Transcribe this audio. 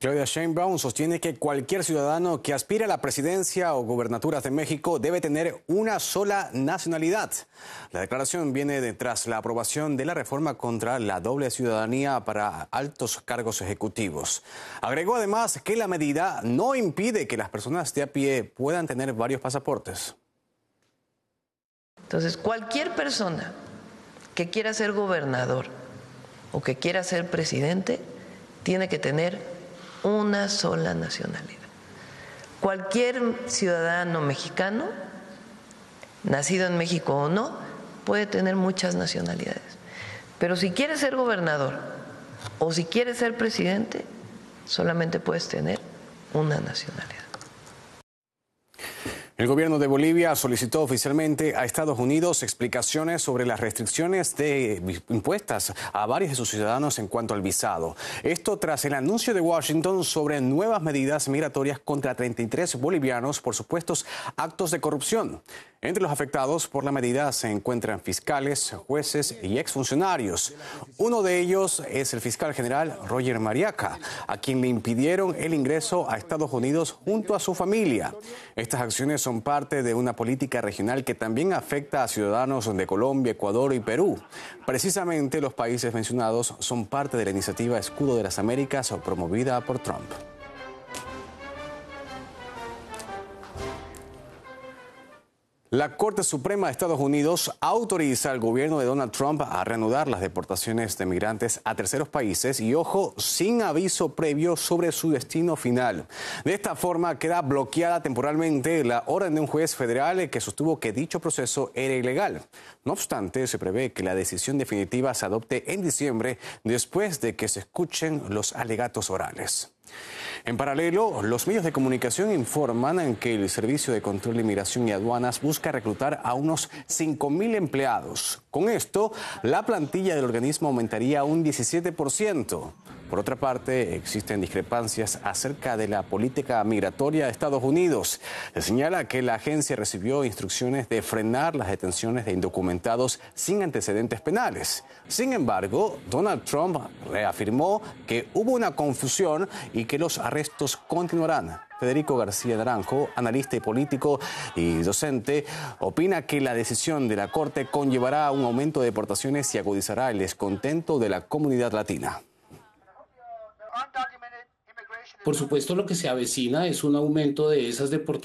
Claudia Sheinbaum sostiene que cualquier ciudadano que aspire a la presidencia o gubernaturas de México debe tener una sola nacionalidad. La declaración viene tras la aprobación de la reforma contra la doble ciudadanía para altos cargos ejecutivos. Agregó además que la medida no impide que las personas de a pie puedan tener varios pasaportes. Entonces, cualquier persona que quiera ser gobernador o que quiera ser presidente tiene que tener una sola nacionalidad. Cualquier ciudadano mexicano, nacido en México o no, puede tener muchas nacionalidades. Pero si quieres ser gobernador o si quieres ser presidente, solamente puedes tener una nacionalidad. El gobierno de Bolivia solicitó oficialmente a Estados Unidos explicaciones sobre las restricciones impuestas a varios de sus ciudadanos en cuanto al visado. Esto tras el anuncio de Washington sobre nuevas medidas migratorias contra 33 bolivianos por supuestos actos de corrupción. Entre los afectados por la medida se encuentran fiscales, jueces y exfuncionarios. Uno de ellos es el fiscal general Roger Mariaca, a quien le impidieron el ingreso a Estados Unidos junto a su familia. Estas acciones son parte de una política regional que también afecta a ciudadanos de Colombia, Ecuador y Perú. Precisamente los países mencionados son parte de la iniciativa Escudo de las Américas promovida por Trump. La Corte Suprema de Estados Unidos autoriza al gobierno de Donald Trump a reanudar las deportaciones de migrantes a terceros países y, ojo, sin aviso previo sobre su destino final. De esta forma queda bloqueada temporalmente la orden de un juez federal que sostuvo que dicho proceso era ilegal. No obstante, se prevé que la decisión definitiva se adopte en diciembre después de que se escuchen los alegatos orales. En paralelo, los medios de comunicación informan que el Servicio de Control de Inmigración y Aduanas busca reclutar a unos 5.000 empleados. Con esto, la plantilla del organismo aumentaría un 17%. Por otra parte, existen discrepancias acerca de la política migratoria de Estados Unidos. Se señala que la agencia recibió instrucciones de frenar las detenciones de indocumentados sin antecedentes penales. Sin embargo, Donald Trump reafirmó que hubo una confusión y que los arrestos continuarán. Federico García Naranjo, analista y político y docente, opina que la decisión de la Corte conllevará un aumento de deportaciones y agudizará el descontento de la comunidad latina. Por supuesto, lo que se avecina es un aumento de esas deportaciones